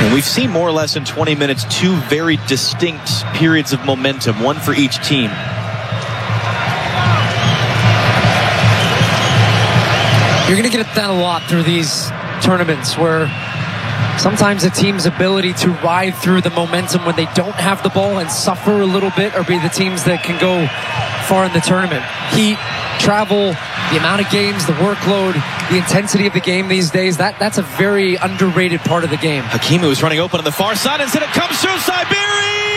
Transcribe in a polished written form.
And we've seen more or less in 20 minutes 2 very distinct periods of momentum, one for each team. You're going to get that a lot through these tournaments, where sometimes a team's ability to ride through the momentum when they don't have the ball and suffer a little bit, or be the teams that can go far in the tournament. Heat, travel, the amount of games, the workload, the intensity of the game these days, that's a very underrated part of the game. Hakimi was running open on the far side, instead it comes through Saibiri!